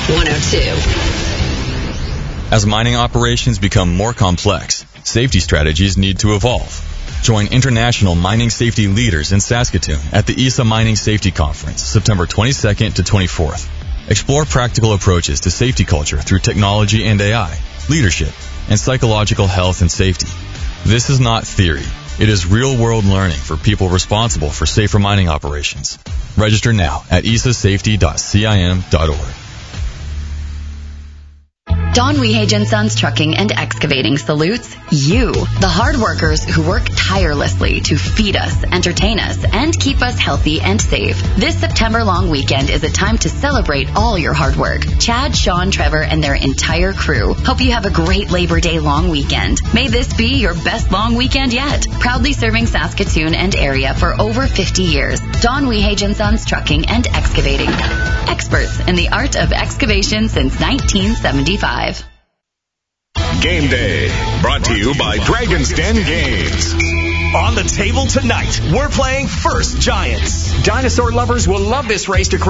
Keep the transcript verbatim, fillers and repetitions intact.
one oh two. As mining operations become more complex, safety strategies need to evolve. Join international mining safety leaders in Saskatoon at the E S A Mining Safety Conference, September twenty-second to twenty-fourth. Explore practical approaches to safety culture through technology and A I, leadership, and psychological health and safety. This is not theory. It is real-world learning for people responsible for safer mining operations. Register now at e s a safety dot cim dot org. Don Weehage and Sons Trucking and Excavating salutes you, the hard workers who work tirelessly to feed us, entertain us, and keep us healthy and safe. This September long weekend is a time to celebrate all your hard work. Chad, Sean, Trevor, and their entire crew hope you have a great Labor Day long weekend. May this be your best long weekend yet. Proudly serving Saskatoon and area for over fifty years. Don Weehage and Sons Trucking and Excavating. Experts in the art of excavation since nineteen seventy-five. Game Day, brought to you by Dragon's Den Games. On the table tonight, we're playing First Giants. Dinosaur lovers will love this race to create